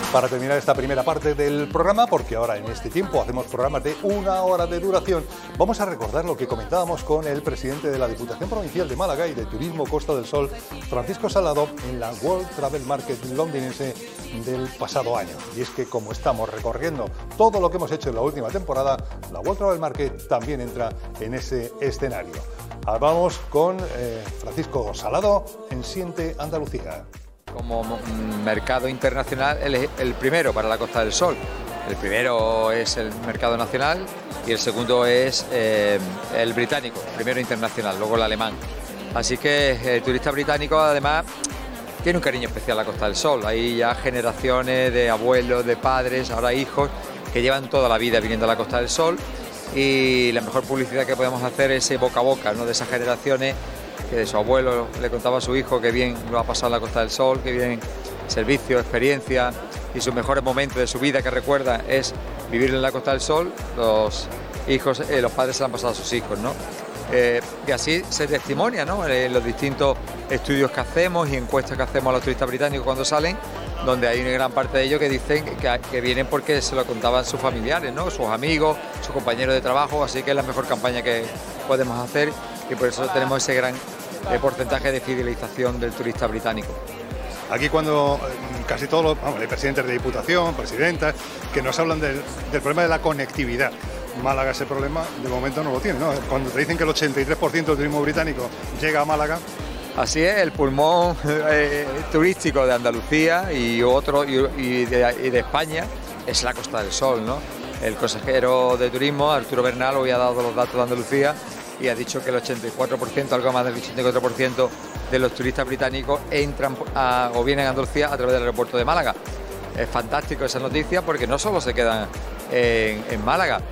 para terminar esta primera parte del programa, porque ahora en este tiempo hacemos programas de 1 hora de duración. Vamos a recordar lo que comentábamos con el presidente de la Diputación Provincial de Málaga y de Turismo Costa del Sol, Francisco Salado, en la World Travel Market londinense del pasado año. Y es que como estamos recorriendo todo lo que hemos hecho en la última temporada, la World Travel Market también entra en ese escenario. Ahora vamos con Francisco Salado en Siente Andalucía. Como mercado internacional, el primero para la Costa del Sol. El primero es el mercado nacional y el segundo es el británico, primero internacional, luego el alemán. Así que el turista británico además tiene un cariño especial a la Costa del Sol. Hay ya generaciones de abuelos, de padres, ahora hijos, que llevan toda la vida viniendo a la Costa del Sol, y la mejor publicidad que podemos hacer es ese boca a boca, ¿no?, de esas generaciones, que de su abuelo le contaba a su hijo que bien lo ha pasado en la Costa del Sol, que bien servicio, experiencia, y sus mejores momentos de su vida que recuerda es vivir en la Costa del Sol. Los hijos, los padres se lo han pasado a sus hijos, ¿no? Y así se testimonia, ¿no?, en los distintos estudios que hacemos y encuestas que hacemos a los turistas británicos cuando salen, donde hay una gran parte de ellos que dicen que vienen porque se lo contaban sus familiares, ¿no?, sus amigos, sus compañeros de trabajo. Así que es la mejor campaña que podemos hacer, y por eso tenemos ese gran porcentaje de fidelización del turista británico. Aquí cuando casi todos los presidentes de diputación, presidentas, que nos hablan del problema de la conectividad. Málaga ese problema de momento no lo tiene, ¿no? Cuando te dicen que el 83% del turismo británico llega a Málaga. Así es, el pulmón turístico de Andalucía y de España es la Costa del Sol, ¿no? El consejero de Turismo, Arturo Bernal, hoy ha dado los datos de Andalucía y ha dicho que el 84%, algo más del 84% de los turistas británicos entran o vienen a Andalucía a través del aeropuerto de Málaga. Es fantástico esa noticia porque no solo se quedan en Málaga,